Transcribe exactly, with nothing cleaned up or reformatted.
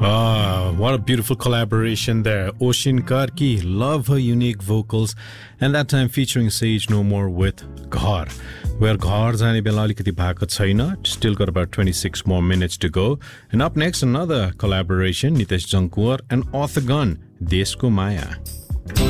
Ah, what a beautiful collaboration there. Oshin Karki, love her unique vocals, and that time featuring Sage No More with Ghar. Where Ghar jane bela alikati bhako chaina. Still got about twenty-six more minutes to go. And up next, another collaboration, Nitesh Jankuar and Arthur Gunn, Desko Maya.